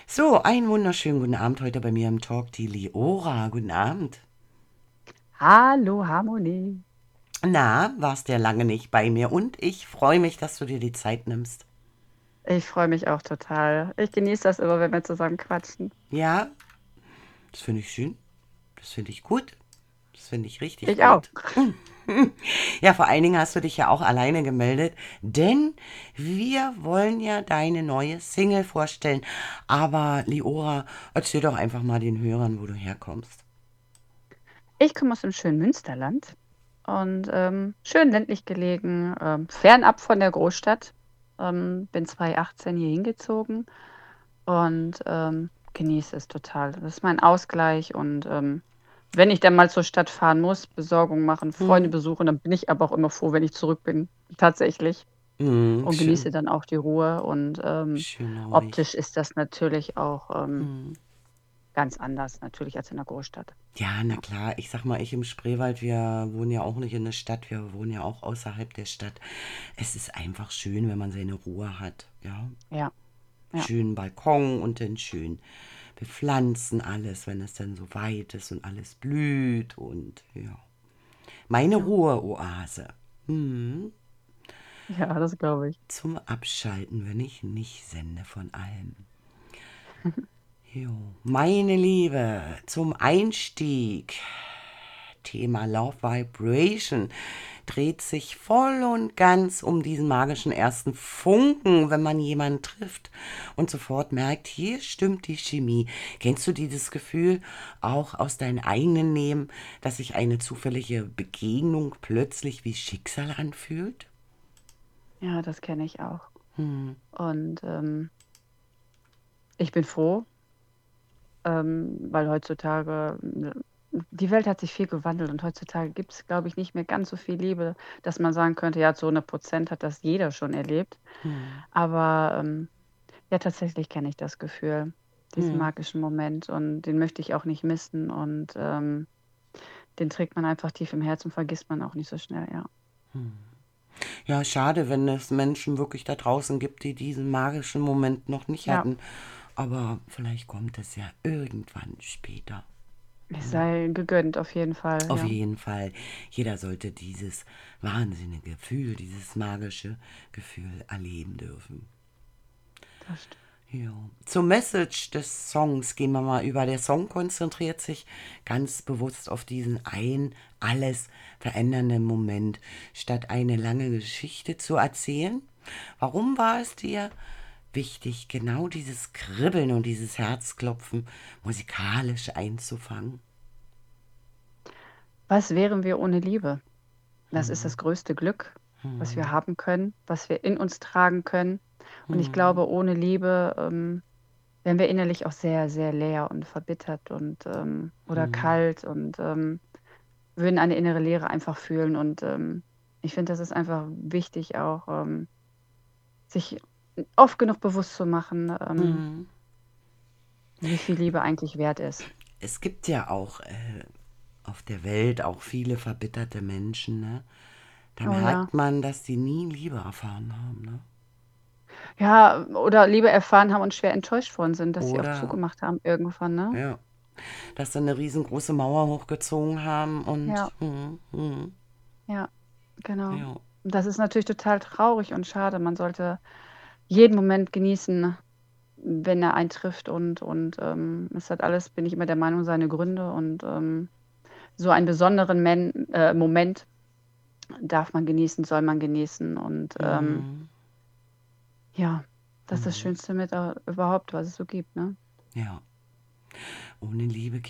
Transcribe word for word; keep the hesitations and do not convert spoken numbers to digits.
So, einen wunderschönen guten Abend heute bei mir im Talk, die Leora. Guten Abend. Hallo Harmonie. Na, warst ja lange nicht bei mir und ich freue mich, dass du dir die Zeit nimmst. Ich freue mich auch total. Ich genieße das immer, wenn wir zusammen quatschen. Ja, das finde ich schön. Das finde ich gut. Das finde ich richtig Ich auch. gut. Ja, vor allen Dingen hast du dich ja auch alleine gemeldet, denn wir wollen ja deine neue Single vorstellen. Aber Leora, erzähl doch einfach mal den Hörern, wo du herkommst. Ich komme aus dem schönen Münsterland und ähm, schön ländlich gelegen, ähm, fernab von der Großstadt. Ähm, bin zweitausendachtzehn hier hingezogen und ähm, genieße es total. Das ist mein Ausgleich und ähm, wenn ich dann mal zur Stadt fahren muss, Besorgung machen, Freunde Hm, besuchen, dann bin ich aber auch immer froh, wenn ich zurück bin, tatsächlich. hm, Und genieße schön. dann auch die Ruhe und ähm, Schön ruhig. optisch ist das natürlich auch ähm, Hm. ganz anders natürlich als in der Großstadt. Ja, na Ja, klar. Ich sag mal, ich im Spreewald, wir wohnen ja auch nicht in der Stadt, wir wohnen ja auch außerhalb der Stadt. Es ist einfach schön, wenn man seine Ruhe hat, ja. ja, ja, Schönen Balkon und dann schön bepflanzen alles, wenn es dann so weit ist und alles blüht und ja. Meine ja. Ruheoase. Hm. Ja, das glaube ich. Zum Abschalten, wenn ich nicht sende von allem. Jo. Meine Liebe, zum Einstieg. Thema Love Vibration dreht sich voll und ganz um diesen magischen ersten Funken, wenn man jemanden trifft und sofort merkt, hier stimmt die Chemie. Kennst du dieses Gefühl auch aus deinem eigenen Leben, dass sich eine zufällige Begegnung plötzlich wie Schicksal anfühlt? Ja, das kenne ich auch. Hm. Und ähm, ich bin froh, ähm, weil heutzutage, ne, die Welt hat sich viel gewandelt und heutzutage gibt es, glaube ich, nicht mehr ganz so viel Liebe, dass man sagen könnte, ja, zu hundert Prozent hat das jeder schon erlebt. Hm. Aber ähm, ja, tatsächlich kenne ich das Gefühl, diesen Hm. magischen Moment und den möchte ich auch nicht missen und ähm, den trägt man einfach tief im Herzen und vergisst man auch nicht so schnell, ja. Ja, schade, wenn es Menschen wirklich da draußen gibt, die diesen magischen Moment noch nicht Ja, hatten. Aber vielleicht kommt es ja irgendwann später. es sei gegönnt auf jeden Fall, Auf ja. jeden Fall, jeder sollte dieses wahnsinnige Gefühl, dieses magische Gefühl erleben dürfen. Das stimmt. Ja. Zur Message des Songs gehen wir mal über. Der Song konzentriert sich ganz bewusst auf diesen einen alles verändernden Moment, statt eine lange Geschichte zu erzählen. Warum war es dir wichtig, genau dieses Kribbeln und dieses Herzklopfen musikalisch einzufangen? Was wären wir ohne Liebe? Das ist Hm, das größte Glück, was wir hm, haben können, was wir in uns tragen können. Und ich hm, glaube, ohne Liebe ähm, wären wir innerlich auch sehr, sehr leer und verbittert und ähm, oder hm, kalt und ähm, würden eine innere Leere einfach fühlen. Und ähm, ich finde, das ist einfach wichtig, auch ähm, sich oft genug bewusst zu machen, ähm, hm. wie viel Liebe eigentlich wert ist. Es gibt ja auch äh, auf der Welt auch viele verbitterte Menschen, ne? Da Oh ja. merkt man, dass die nie Liebe erfahren haben, ne? Ja, oder Liebe erfahren haben und schwer enttäuscht worden sind, dass sie auch Oder, zugemacht haben irgendwann, ne? ja, dass sie eine riesengroße Mauer hochgezogen haben Ja, und, hm, hm, ja, genau. ja, Und das ist natürlich total traurig und schade. Man sollte jeden Moment genießen, wenn er eintrifft und und, ähm, es hat alles, bin ich immer der Meinung, seine Gründe und, ähm, so einen besonderen Men äh, Moment darf man genießen, soll man genießen und, ähm, hm, ja, das ist das hm, Schönste mit, äh, überhaupt, was es so gibt, ne? ja. Ohne Liebe